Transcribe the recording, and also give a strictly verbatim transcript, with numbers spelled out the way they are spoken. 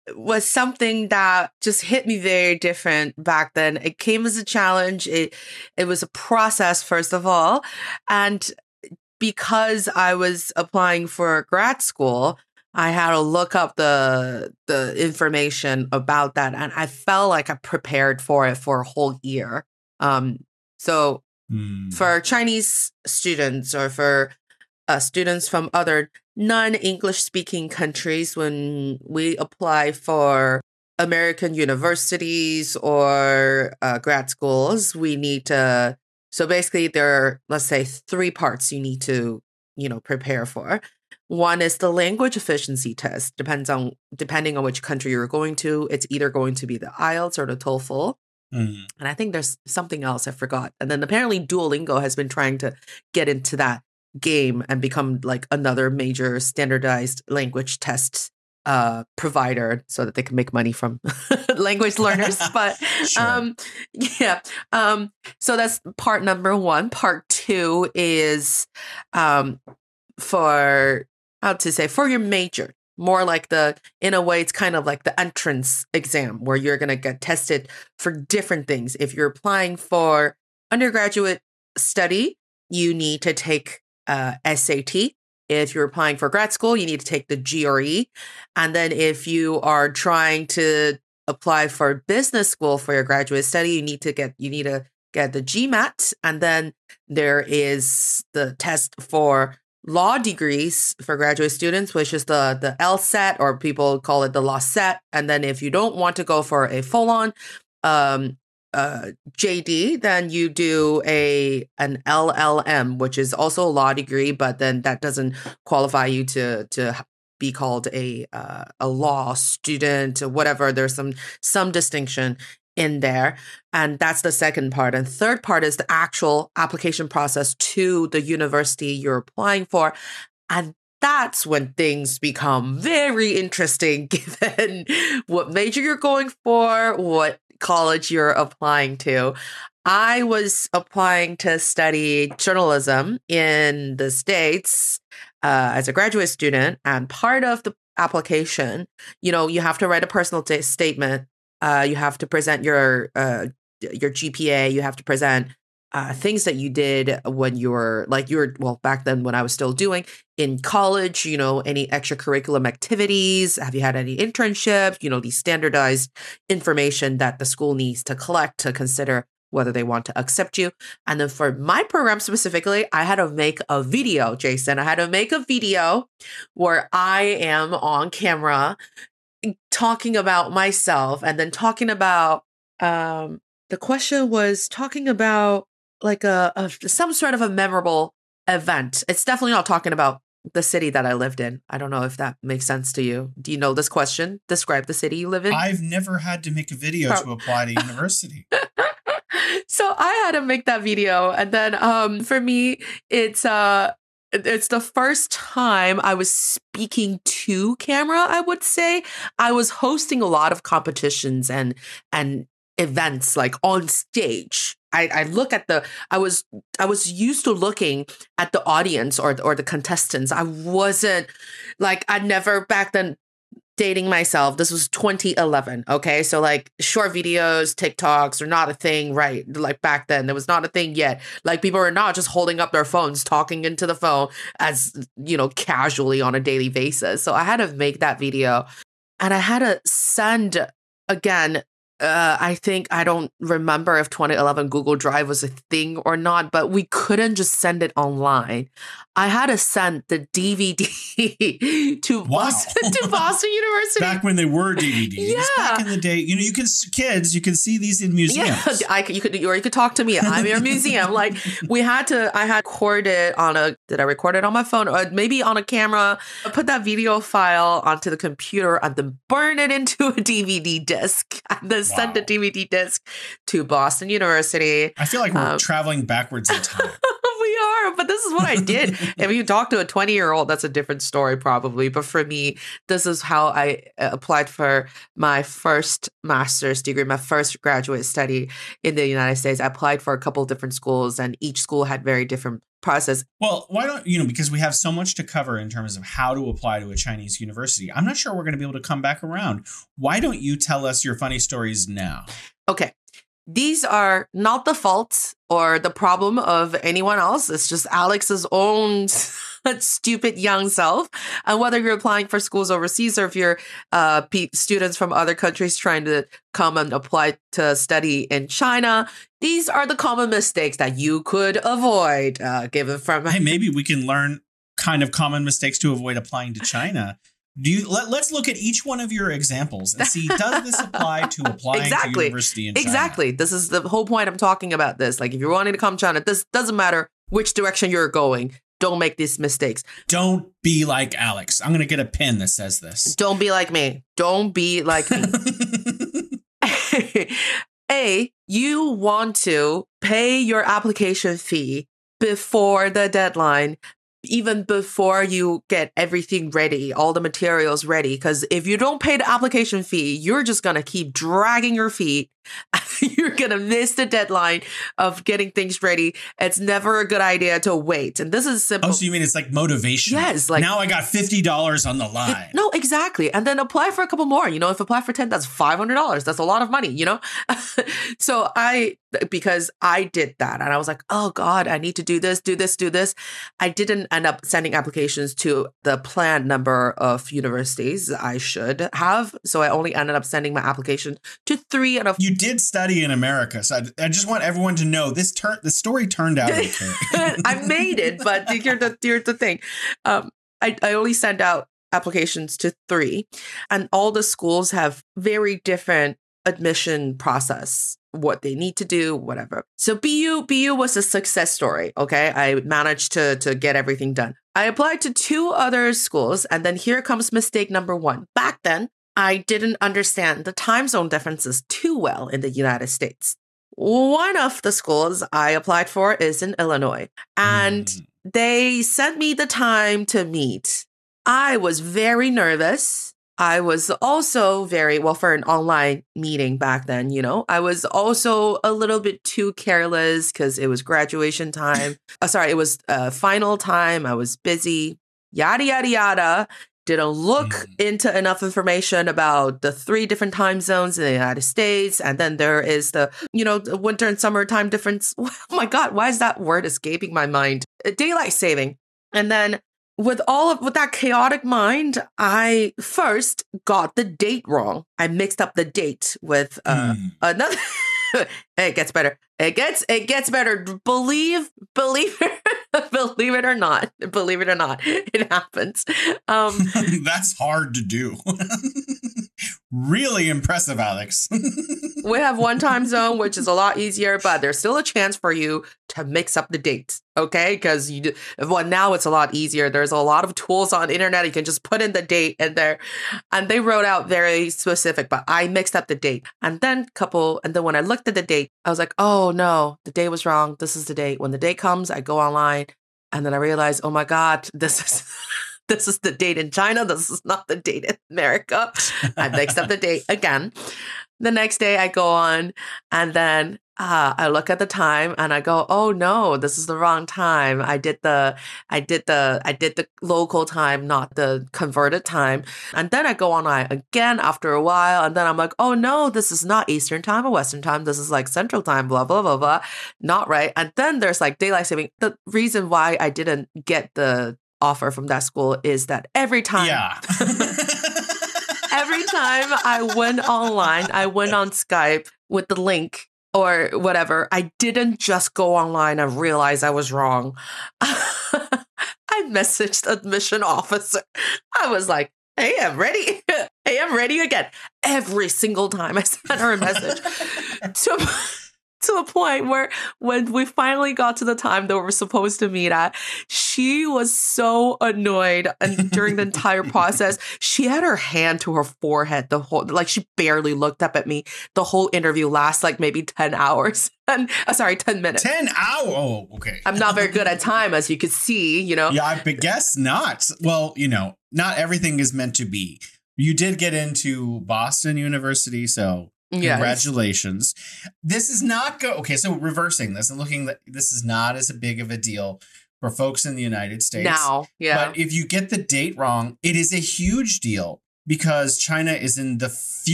was something that just hit me very different back then. It came as a challenge. It it was a process, first of all. And because I was applying for grad school, I had to look up the the information about that. And I felt like I prepared for it for a whole year. Um, so Mm. for Chinese students or for uh, students from other non-English speaking countries, when we apply for American universities or uh, grad schools, we need to, so basically there are, let's say, three parts you need to, you know, prepare for. One is the language efficiency test. Depends on, depending on which country you're going to, it's either going to be the I E L T S or the TOEFL. Mm. And I think there's something else I forgot. And then apparently Duolingo has been trying to get into that game and become like another major standardized language test uh, provider so that they can make money from language learners. But Sure. um, yeah, um, so that's part number one. Part two is um, for, how to say, for your major. More like the, in a way, it's kind of like the entrance exam where you're going to get tested for different things. If you're applying for undergraduate study, you need to take uh, S A T. If you're applying for grad school, you need to take the G R E. And then if you are trying to apply for business school for your graduate study, you need to get, you need to get the GMAT. And then there is the test for law degrees for graduate students, which is the the LSAT, or people call it the LawCET. And then if you don't want to go for a full-on um, uh, J D, then you do a an L L M, which is also a law degree, but then that doesn't qualify you to to be called a uh, a law student or whatever. There's some some distinction in there. And that's the second part. And third part is the actual application process to the university you're applying for. And that's when things become very interesting, given what major you're going for, what college you're applying to. I was applying to study journalism in the States uh, as a graduate student. And part of the application, you know, you have to write a personal t- statement. Uh, you have to present your uh, your G P A. You have to present uh, things that you did when you were like you were well back then when I was still doing in college. You know, any extracurriculum activities? Have you had any internships? You know, the standardized information that the school needs to collect to consider whether they want to accept you. And then for my program specifically, I had to make a video, Jason. I had to make a video where I am on camera talking about myself, and then talking about um the question was talking about like a, a some sort of a memorable event. It's definitely not talking about the city that I lived in. I don't know if that makes sense to you. Do you know this question? Describe the city you live in. I've never had to make a video Pro- to apply to university. So I had to make that video, and then um for me it's uh it's the first time I was speaking to camera, I would say. I was hosting a lot of competitions and and events like on stage. I, I look at the I was I was used to looking at the audience or or the contestants. I wasn't like I never back then dating myself. This was twenty eleven. Okay. So like short videos, TikToks are not a thing, right? Like back then, there was not a thing yet. Like people are not just holding up their phones, talking into the phone as, you know, casually on a daily basis. So I had to make that video, and I had to send again. Uh, I think I don't remember if twenty eleven Google Drive was a thing or not, but we couldn't just send it online. I had to send the D V D to Wow. Boston to Boston University. Back when they were D V Ds. Yeah. Back in the day, you know, you can kids, you can see these in museums. Yeah, I could, you could, or you could talk to me. I'm your museum. Like we had to, I had recorded on a, did I record it on my phone or maybe on a camera? I put that video file onto the computer and then burn it into a D V D disc and then Wow. send the D V D disc to Boston University. I feel like we're Um, traveling backwards in time. We are, but this is what I did. If you talk to a twenty year old, that's a different story probably. But for me, this is how I uh, applied for my first master's degree, my first graduate study in the United States. I applied for a couple of different schools, and each school had very different process. Well, why don't, you know, because we have so much to cover in terms of how to apply to a Chinese university. I'm not sure we're going to be able to come back around. Why don't you tell us your funny stories now? Okay. These are not the fault or the problem of anyone else. It's just Alex's own stupid young self. And whether you're applying for schools overseas or if you're uh, pe- students from other countries trying to come and apply to study in China, these are the common mistakes that you could avoid, uh, given from... Hey, maybe we can learn kind of common mistakes to avoid applying to China. Do you let, let's look at each one of your examples and see, does this apply to applying exactly. to university in China? Exactly. This is the whole point I'm talking about this. Like, if you're wanting to come to China, this doesn't matter which direction you're going. Don't make these mistakes. Don't be like Alex. I'm going to get a pin that says this. Don't be like me. Don't be like me. A, you want to pay your application fee before the deadline, even before you get everything ready, all the materials ready. Because if you don't pay the application fee, you're just going to keep dragging your feet. You're going to miss the deadline of getting things ready. It's never a good idea to wait. And this is simple. Oh, so you mean it's like motivation? Yes. Like, now I got fifty dollars on the line. It, no, exactly. And then apply for a couple more. You know, if apply for ten, that's five hundred dollars. That's a lot of money, you know? So I, because I did that and I was like, oh God, I need to do this, do this, do this. I didn't end up sending applications to the planned number of universities I should have. So I only ended up sending my application to three and a You did study in America, so I, I just want everyone to know this turn. The story turned out okay. I made it, but here's the here's the thing. Um, I I only sent out applications to three, and all the schools have very different admission process. What they need to do, whatever. So B U B U was a success story. Okay, I managed to to get everything done. I applied to two other schools, and then here comes mistake number one. Back then, I didn't understand the time zone differences too well in the United States. One of the schools I applied for is in Illinois, and mm. they sent me the time to meet. I was very nervous. I was also very, well, for an online meeting back then, you know, I was also a little bit too careless because it was graduation time. oh, sorry, it was uh, final time. I was busy, yada, yada, yada. Didn't look mm. into enough information about the three different time zones in the United States. And then there is the, you know, the winter and summer time difference. Oh my God, why is that word escaping my mind? Daylight saving. And then with all of, with that chaotic mind, I first got the date wrong. I mixed up the date with uh, mm. another. It gets better. It gets it gets better. Believe believe it, believe it or not. Believe it or not, it happens. Um, That's hard to do. Really impressive, Alex. We have one time zone, which is a lot easier, but there's still a chance for you to mix up the dates. Okay, because you do, well, now it's a lot easier. There's a lot of tools on the internet. You can just put in the date in there, and they wrote out very specific. But I mixed up the date, and then couple, and then when I looked at the date, I was like, oh no, the date was wrong. This is the date. When the date comes, I go online, and then I realize, oh my God, this is. This is the date in China. This is not the date in America. I mixed up the date again. The next day I go on and then uh, I look at the time and I go, oh no, this is the wrong time. I did the, I did the, I did the local time, not the converted time. And then I go online again after a while. And then I'm like, oh no, this is not Eastern time or Western time. This is like Central time, blah, blah, blah, blah. Not right. And then there's like daylight saving. The reason why I didn't get the offer from that school is that every time yeah. every time I went online, I went on Skype with the link or whatever, I didn't just go online and realize I was wrong. I messaged the admission officer. I was like, hey, I'm ready. Hey, I'm ready again. Every single time I sent her a message. to To a point where when we finally got to the time that we were supposed to meet at, she was so annoyed. And during the entire process, she had her hand to her forehead the whole, like she barely looked up at me. The whole interview lasts like maybe ten hours. And uh, sorry, ten minutes. ten hours? Oh, okay. I'm not very good at time, as you could see, you know. Yeah, I guess not. Well, you know, not everything is meant to be. You did get into Boston University, so... Yes. Congratulations. This is not go. Okay, so reversing this and looking that this is not as big of a deal for folks in the United States. Now, yeah. But if you get the date wrong, it is a huge deal because China is in the